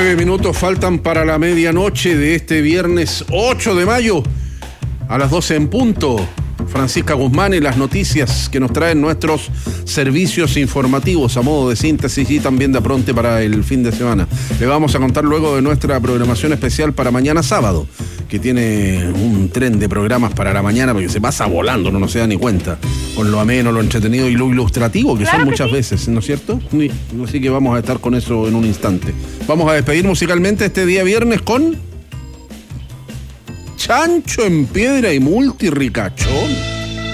9 minutos faltan para la medianoche de este viernes 8 de mayo. A las 12 en punto, Francisca Guzmán y las noticias que nos traen nuestros servicios informativos a modo de síntesis y también de apronte para el fin de semana. Le vamos a contar luego de nuestra programación especial para mañana sábado, que tiene un tren de programas para la mañana porque se pasa volando, no se da ni cuenta, con lo ameno, lo entretenido y lo ilustrativo que claro son que muchas veces, ¿no es cierto? Así que vamos a estar con eso en un instante. Vamos a despedir musicalmente este día viernes con Chancho en Piedra y Multirricachón.